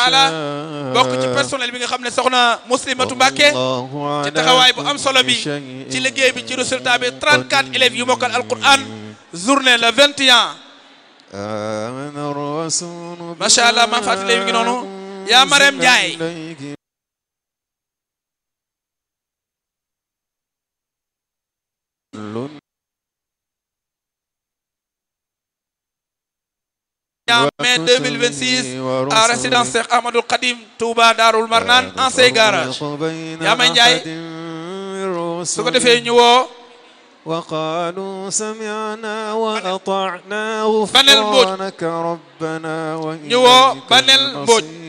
ala bokk ci personnel bi nga xam ne soxna Muslimatu Mbàkke ci taxawaay bu am solo bi ci liggéey bi ci résultat bi 34 élèves yu mokkal alquran journée le 21 macha allah maa fàttali mi ngi noonu yaa Marème Ndiaye mai 2026 à résidence Cheikh Ahmadoul Khadim Touba Darul Marnan ancien garage yaa may Ndiaye su ko defee ñu woo وقالوا سمعنا وأطعنا Banel Mbodj غفرانك ربنا ñu woo Banel Mbodj